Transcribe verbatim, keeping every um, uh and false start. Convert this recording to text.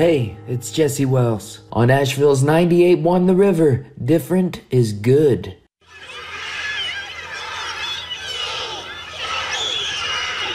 Hey, it's Jesse Wells. On Asheville's ninety-eight point one The River, different is good.